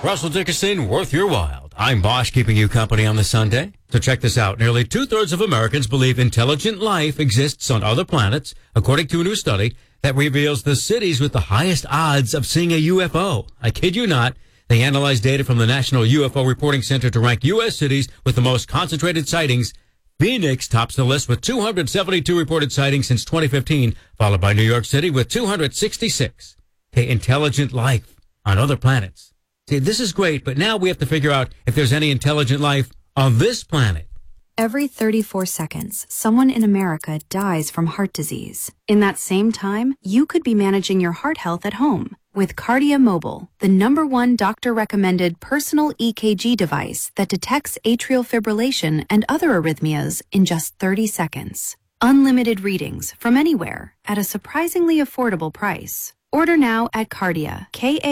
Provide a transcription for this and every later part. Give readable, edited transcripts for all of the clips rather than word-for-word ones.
Russell Dickerson, worth your while. I'm Bosch, keeping you company on this Sunday. So check this out. Nearly two-thirds of Americans believe intelligent life exists on other planets, according to a new study that reveals the cities with the highest odds of seeing a UFO. I kid you not. They analyzed data from the National UFO Reporting Center to rank U.S. cities with the most concentrated sightings. Phoenix tops the list with 272 reported sightings since 2015, followed by New York City with 266. Okay, intelligent life on other planets. See, this is great, but now we have to figure out if there's any intelligent life on this planet. Every 34 seconds, someone in America dies from heart disease. In that same time, you could be managing your heart health at home with Cardia Mobile, the #1 doctor-recommended personal EKG device that detects atrial fibrillation and other arrhythmias in just 30 seconds. Unlimited readings from anywhere at a surprisingly affordable price. Order now at Cardia,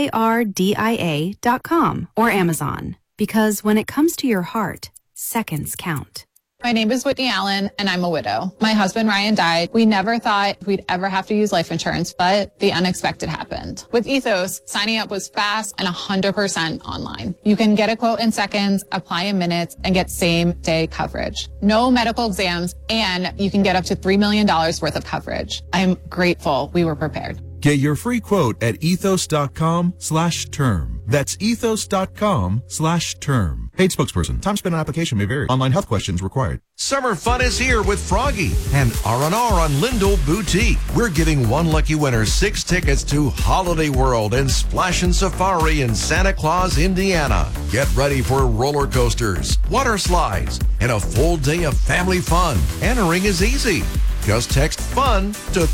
KARDIA.com or Amazon. Because when it comes to your heart, seconds count. My name is Whitney Allen, and I'm a widow. My husband, Ryan, died. We never thought we'd ever have to use life insurance, but the unexpected happened. With Ethos, signing up was fast and 100% online. You can get a quote in seconds, apply in minutes, and get same-day coverage. No medical exams, and you can get up to $3 million worth of coverage. I'm grateful we were prepared. Get your free quote at ethos.com/term. That's ethos.com/term. Paid spokesperson. Time spent on application may vary. Online health questions required. Summer fun is here with Froggy and R&R on Lindell Boutique. We're giving one lucky winner 6 tickets to Holiday World and Splashin' Safari in Santa Claus, Indiana. Get ready for roller coasters, water slides, and a full day of family fun. Entering is easy. Just text FUN to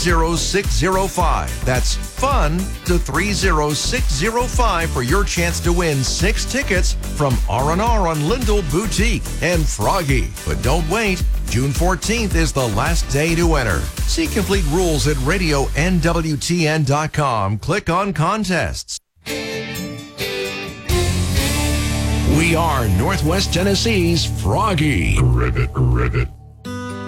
30605. That's FUN to 30605 for your chance to win 6 tickets from R&R on Lindell Boutique and Froggy. But don't wait. June 14th is the last day to enter. See complete rules at radionwtn.com. Click on contests. We are Northwest Tennessee's Froggy. Ribbit, ribbit.